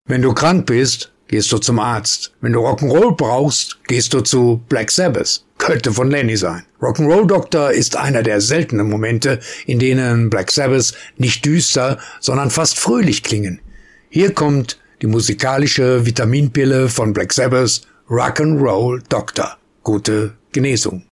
Wenn du krank bist, gehst du zum Arzt. Wenn du Rock'n'Roll brauchst, gehst du zu Black Sabbath. Könnte von Lenny sein. Rock'n'Roll Doktor ist einer der seltenen Momente, in denen Black Sabbath nicht düster, sondern fast fröhlich klingen. Hier kommt die musikalische Vitaminpille von Black Sabbath, Rock'n'Roll Doktor. Gute Genesung.